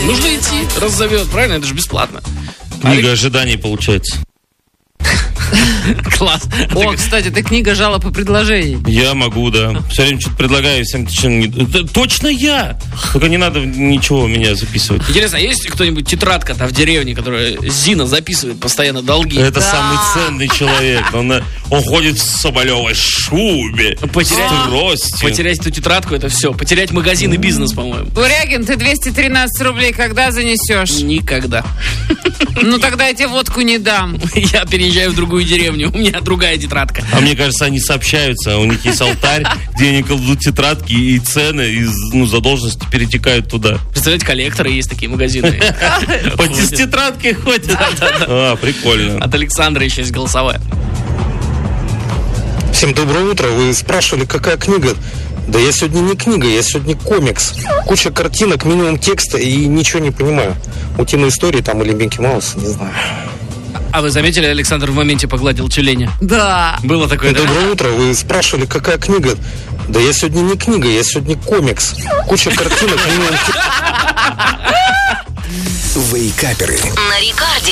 Нужно идти, раз зовет, правильно? Это же бесплатно. Книга ожиданий получается. Класс. О, кстати, это книга жалоб и предложений. Я могу, да. Все время что-то предлагаю всем. Точно я! Только не надо ничего меня записывать. Интересно, есть кто-нибудь тетрадка-то в деревне, которая Зина записывает постоянно долги? Это самый ценный человек. Он ходит в соболевой шубе, с тростью. Потерять эту тетрадку, это все. Потерять магазин и бизнес, по-моему. Бурягин, ты 213 рублей когда занесешь? Никогда. Ну, тогда я тебе водку не дам. Я переезжаю в другую деревню, у меня другая тетрадка. А мне кажется, они сообщаются. У них есть алтарь, где они кладут тетрадки, и цены из задолженности перетекают туда. Представляете, коллекторы есть такие магазины. С тетрадкой ходят. Прикольно. От Александра еще есть голосовая. Всем доброе утро. Вы спрашивали, какая книга? Да я сегодня не книга, я сегодня комикс. Куча картинок, минимум текста и ничего не понимаю. Утиные истории там или Микки Маус, не знаю. А вы заметили, Александр в моменте погладил тюленя? Да. Было такое, да? Доброе утро. Вы спрашивали, какая книга? Да я сегодня не книга, я сегодня комикс. Куча картинок, минимум текста. Вейкаперы. На Рекорде.